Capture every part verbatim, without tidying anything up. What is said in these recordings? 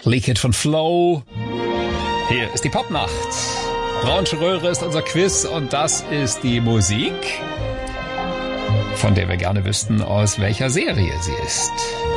Liquid von Flow. Hier ist die Popnacht. Braunsche Röhre ist unser Quiz und das ist die Musik, von der wir gerne wüssten, aus welcher Serie sie ist.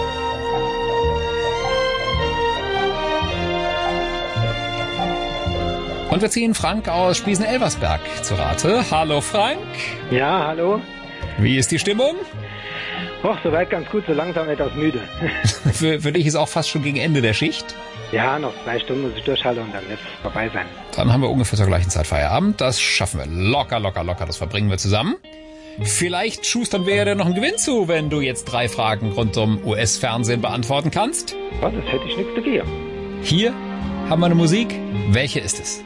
Und wir ziehen Frank aus Spiesen-Elversberg zu Rate. Hallo Frank. Ja, hallo. Wie ist die Stimmung? Och, soweit ganz gut, so langsam etwas müde. für, für dich ist auch fast schon gegen Ende der Schicht. Ja, noch zwei Stunden muss ich durchhalten und dann wird es vorbei sein. Dann haben wir ungefähr zur gleichen Zeit Feierabend. Das schaffen wir locker, locker, locker. Das verbringen wir zusammen. Vielleicht schustern wir dir noch einen Gewinn zu, wenn du jetzt drei Fragen rund um U S-Fernsehen beantworten kannst. Ja, das hätte ich nichts dagegen. Hier haben wir eine Musik. Welche ist es?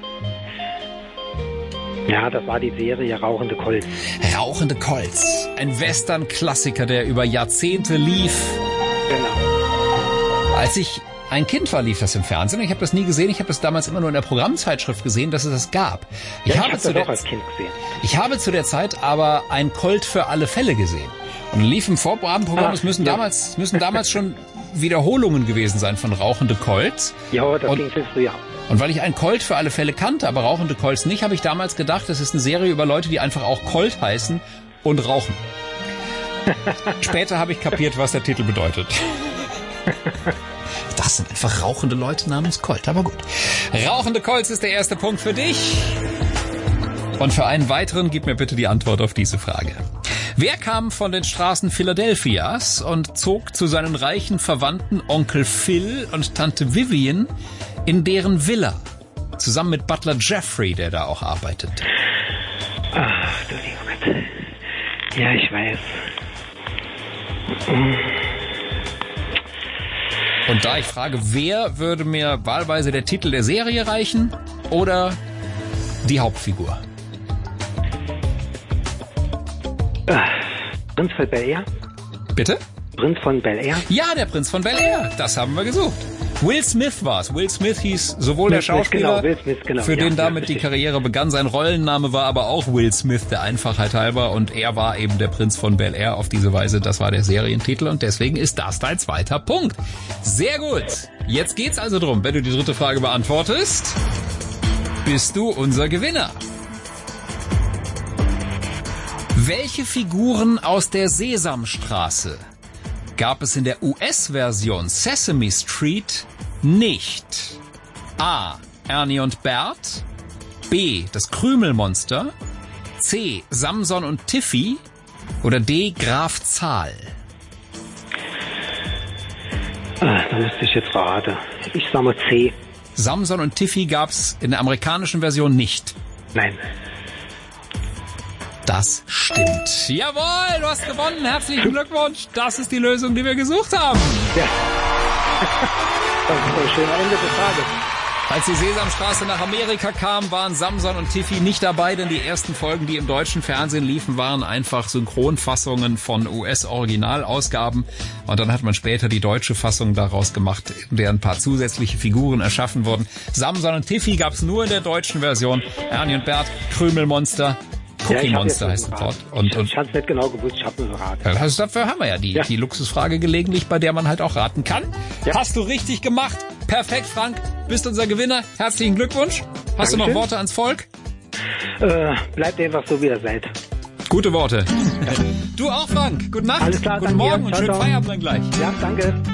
Ja, das war die Serie Rauchende Colts. Rauchende Colts. Ein Western-Klassiker, der über Jahrzehnte lief. Genau. Als ich ein Kind war, lief das im Fernsehen. Ich habe das nie gesehen. Ich habe das damals immer nur in der Programmzeitschrift gesehen, dass es das gab. Ich ja, ich habe hab zu das der, auch als Kind gesehen. Ich habe zu der Zeit aber ein Colt für alle Fälle gesehen. Und lief im Vorabendprogramm. Ach, es müssen ja. damals, müssen damals schon Wiederholungen gewesen sein von Rauchende Colts. Ja, das Und- ging viel früher. Und weil ich einen Colt für alle Fälle kannte, aber Rauchende Colts nicht, habe ich damals gedacht, das ist eine Serie über Leute, die einfach auch Colt heißen und rauchen. Später habe ich kapiert, was der Titel bedeutet. Das sind einfach rauchende Leute namens Colt, aber gut. Rauchende Colts ist der erste Punkt für dich. Und für einen weiteren gib mir bitte die Antwort auf diese Frage. Wer kam von den Straßen Philadelphias und zog zu seinen reichen Verwandten Onkel Phil und Tante Vivian in deren Villa? Zusammen mit Butler Jeffrey, der da auch arbeitet. Ach, du lieber Gott. Ja, ich weiß. Und da ich frage, wer, würde mir wahlweise der Titel der Serie reichen oder die Hauptfigur? Ah, Prinz von Bel-Air? Bitte? Prinz von Bel-Air? Ja, der Prinz von Bel-Air. Das haben wir gesucht. Will Smith war's. Will Smith hieß sowohl der Will Smith, Schauspieler, genau, Will Smith, genau. für Ja, den ja, damit die richtig. Karriere begann. Sein Rollenname war aber auch Will Smith, der Einfachheit halber. Und er war eben der Prinz von Bel-Air auf diese Weise. Das war der Serientitel und deswegen ist das dein zweiter Punkt. Sehr gut. Jetzt geht's also drum. Wenn du die dritte Frage beantwortest, bist du unser Gewinner. Welche Figuren aus der Sesamstraße gab es in der U S-Version Sesame Street nicht? A. Ernie und Bert. B. Das Krümelmonster. C. Samson und Tiffy. Oder D. Graf Zahl. Ah, da müsste ich jetzt raten. Ich sag mal C. Samson und Tiffy gab's in der amerikanischen Version nicht. Nein. Das stimmt. Jawohl, du hast gewonnen. Herzlichen Glückwunsch. Das ist die Lösung, die wir gesucht haben. Ja. Das ist ein schöner Ende des Tages. Als die Sesamstraße nach Amerika kam, waren Samson und Tiffy nicht dabei, denn die ersten Folgen, die im deutschen Fernsehen liefen, waren einfach Synchronfassungen von U S-Originalausgaben. Und dann hat man später die deutsche Fassung daraus gemacht, in der ein paar zusätzliche Figuren erschaffen wurden. Samson und Tiffy gab's nur in der deutschen Version. Ernie und Bert, Krümelmonster, Cookie Monster heißt es dort. Und, und ich hab's nicht genau gewusst, ich hab nur geraten. ja, also dafür haben wir ja die, Ja. die Luxusfrage gelegentlich, bei der man halt auch raten kann. Ja. Hast du richtig gemacht. Perfekt, Frank. Bist unser Gewinner. Herzlichen Glückwunsch. Hast du noch Dankeschön. Worte ans Volk? Äh, bleibt einfach so, wie ihr seid. Gute Worte. Du auch, Frank. Gute Nacht. Alles klar, Guten danke. Morgen und Ciao, schönen ciao. Feierabend dann gleich. Ja, danke.